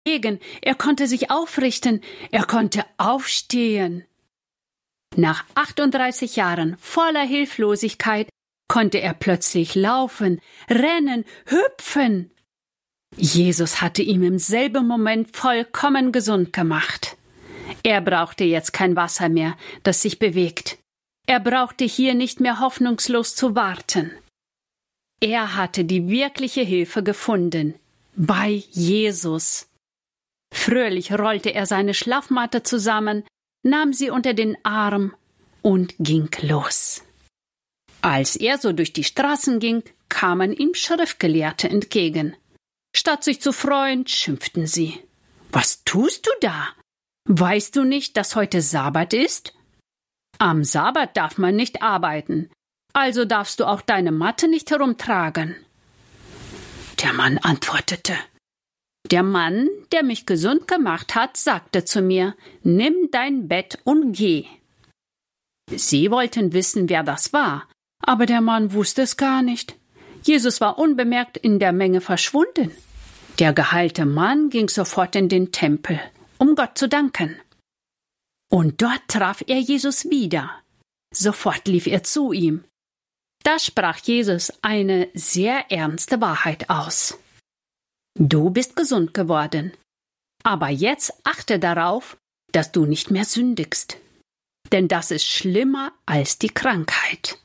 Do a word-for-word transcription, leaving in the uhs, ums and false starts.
bewegen, er konnte sich aufrichten, er konnte aufstehen. Nach achtunddreißig Jahren voller Hilflosigkeit konnte er plötzlich laufen, rennen, hüpfen. Jesus hatte ihn im selben Moment vollkommen gesund gemacht. Er brauchte jetzt kein Wasser mehr, das sich bewegt. Er brauchte hier nicht mehr hoffnungslos zu warten. Er hatte die wirkliche Hilfe gefunden, bei Jesus. Fröhlich rollte er seine Schlafmatte zusammen, nahm sie unter den Arm und ging los. Als er so durch die Straßen ging, kamen ihm Schriftgelehrte entgegen. Statt sich zu freuen, schimpften sie. »Was tust du da? Weißt du nicht, dass heute Sabbat ist? Am Sabbat darf man nicht arbeiten, also darfst du auch deine Matte nicht herumtragen.« Der Mann antwortete: »Der Mann, der mich gesund gemacht hat, sagte zu mir, nimm dein Bett und geh.« Sie wollten wissen, wer das war, aber der Mann wusste es gar nicht. Jesus war unbemerkt in der Menge verschwunden. Der geheilte Mann ging sofort in den Tempel, um Gott zu danken. Und dort traf er Jesus wieder. Sofort lief er zu ihm. Da sprach Jesus eine sehr ernste Wahrheit aus. »Du bist gesund geworden, aber jetzt achte darauf, dass du nicht mehr sündigst, denn das ist schlimmer als die Krankheit.«